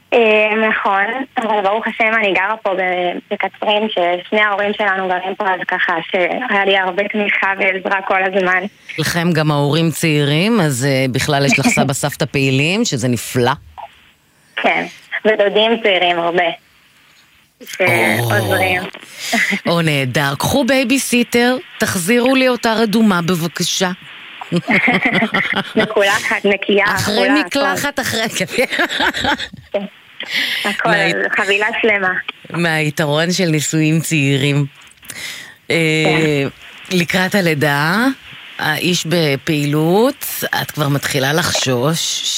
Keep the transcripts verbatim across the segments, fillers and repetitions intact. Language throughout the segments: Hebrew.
נכון, אבל ברוך השם אני גרה פה בקצרין, ששני ההורים שלנו גרים פה, אז ככה שהיה לי הרבה תמיכה ועזרה כל הזמן. לכם גם ההורים צעירים, אז בכלל יש לך סבא סבתא פעילים, שזה נפלא. כן, ודודים צעירים הרבה. שעוזרים. או נהדר, קחו בייביסיטר, תחזירו לי אותה רדומה בבקשה. מקולחת, נקייה. אחרי מקלחת, אחרי... הכל, חבילה שלמה. מהיתרון של נישואים צעירים. לקראת הלידה, האיש בפעילות, את כבר מתחילה לחשוש ש...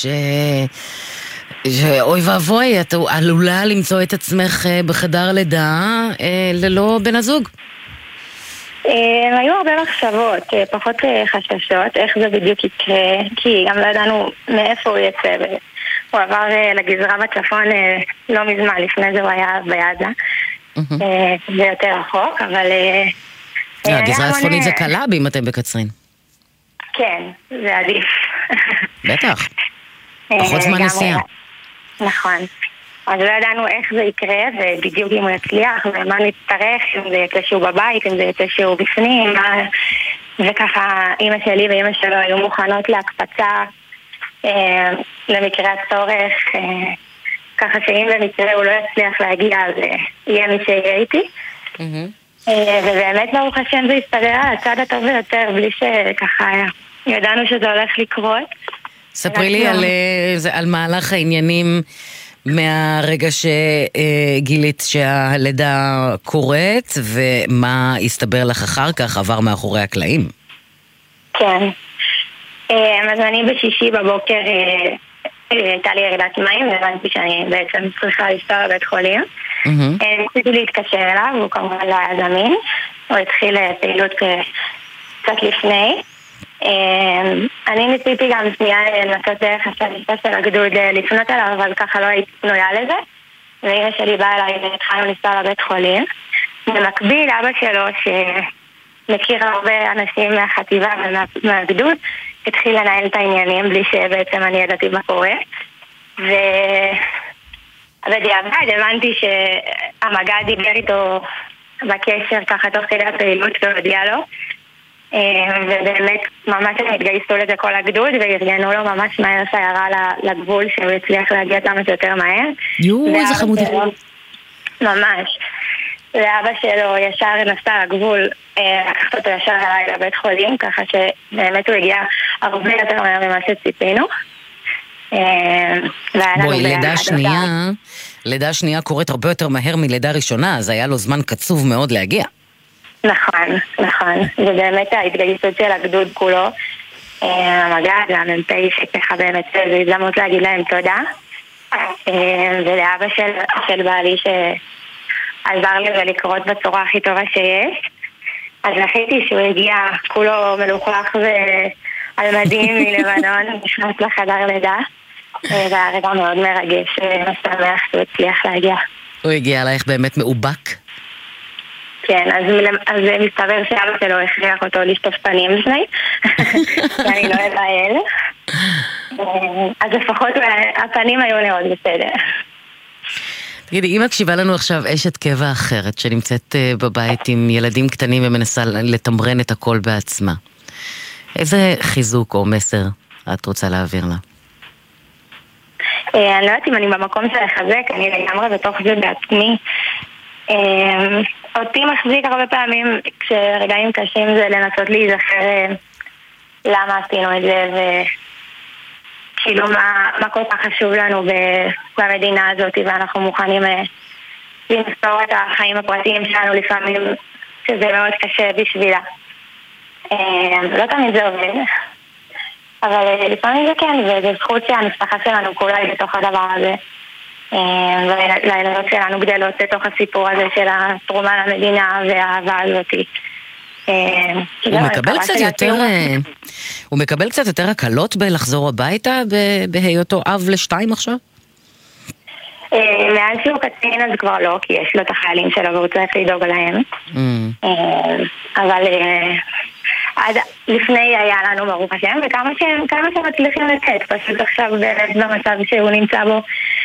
שאוי ואבוי, את עלולה למצוא את עצמך בחדר לידה ללא בן הזוג. היו הרבה מחשבות, פחות חששות, איך זה בדיוק יקרה, כי גם לא ידענו מאיפה הוא יצא. הוא עבר לגזרה בצפון לא מזמן, לפני זה הוא היה ביעזה. זה יותר רחוק, אבל... הגזרה הצפונית זה קלאב אם אתם בקצרין. כן, זה עדיף. בטח, פחות זמן נסיעה. נכון. אז לא ידענו איך זה יקרה, ובדיוק אם הוא יצליח, ומה נצטרך, אם זה יצא שהוא בבית, אם זה יצא שהוא בפנים, וככה אמא שלי ואמא שלו היו מוכנות להקפצה אה, למקרה הצורך, אה, ככה שאם במקרה הוא לא יצליח להגיע, אז אה, יהיה מי שיהיה איתי. Mm-hmm. אה, ובאמת ברוך השם זה יסתדר על הצד הטוב ביותר, בלי שככה ידענו שזה הולך לקרות. ספרי לי על, על מהלך העניינים מהרגע שגילית שהלידה קורית, ומה הסתבר לך אחר כך עבר מאחורי הקלעים. כן. אז אני בשישי בבוקר הייתה לי ירידת מים, והבנתי שאני בעצם צריכה לנסוע לבית חולים. ניסיתי להתקשר אליו, הוא כמובן לא היה זמין. הוא התחיל פעילות קצת לפני. אני ניסיתי גם שנייה לנסות דרך השליטה של הגדוד לפנות אליו, אבל ככה לא הייתי פנויה לזה. ואמא שלי באה אליי והתחלנו לנסוע לבית חולים. במקביל אבא שלו, שמכיר הרבה אנשים מהחטיבה ומהגדוד, התחיל לנהל את העניינים בלי שבעצם אני ידעתי מה קורה. ובדיעבד הבנתי שהמג"ד דיבר איתו בקשר ככה תוך כדי הפעילות והודיע לו, ובאמת ממש הם התגייסו לזה כל הגדוד וארגנו לו ממש מהר שיירה לגבול שהוא הצליח להגיע כמה שיותר מהר. יואו, איזה חמודי. ממש. ואבא שלו ישר נסע לגבול, לקחת אותו ישר אליי לבית חולים, ככה שבאמת הוא הגיע הרבה יותר מהר ממה שציפינו. בואי, לידה שנייה, לידה שנייה קורית הרבה יותר מהר מלידה ראשונה, אז היה לו זמן קצוב מאוד להגיע. נכון, נכון. ובאמת ההתגייסות של הגדוד כולו, המג"ד והמ"פ שככה באמת זה הזדמנות להגיד להם תודה. ולאבא של, של בעלי שעזר לי ולקרות בצורה הכי טובה שיש. אז נחייתי שהוא הגיע כולו מלוכלך ועל מדים מלבנון, נכנס לחדר לידה. זה היה רגע מאוד מרגש ומשמח שהוא הצליח להגיע. הוא הגיע עלייך באמת מאובק? כן, אז, אז מסתבר שאבא שלו הכריח אותו לשטוף פנים לפני, שאני לא אבעל. אז לפחות הפנים היו מאוד בסדר. תגידי, אם הקשיבה לנו עכשיו אשת קבע אחרת, שנמצאת בבית עם ילדים קטנים ומנסה לתמרן את הכל בעצמה, איזה חיזוק או מסר את רוצה להעביר לה? אני לא יודעת אם אני במקום של לחזק, אני לגמרי בתוך זה בעצמי. אותי מחזיק הרבה פעמים כשרגעים קשים זה לנסות להיזכר למה עשינו את זה וכאילו מה, מה כל כך חשוב לנו במדינה הזאת, ואנחנו מוכנים למסור את החיים הפרטיים שלנו לפעמים שזה מאוד קשה בשבילה. לא תמיד זה עובד, אבל לפעמים זה כן, וזה זכות שהמשפחה שלנו כולה היא בתוך הדבר הזה, ולילדות שלנו גדלות לתוך הסיפור הזה של התרומה למדינה והאהבה הזאת. הוא מקבל קצת יותר הוא מקבל קצת יותר הקלות בלחזור הביתה בהיותו אב לשתיים עכשיו? מאז שהוא קצין אז כבר לא, כי יש לו את החיילים שלו והוא צריך לדאוג להם. אבל עד לפני היה לנו ברוך השם, וכמה שהם מצליחים לצאת, פשוט עכשיו באמת במצב שהוא נמצא בו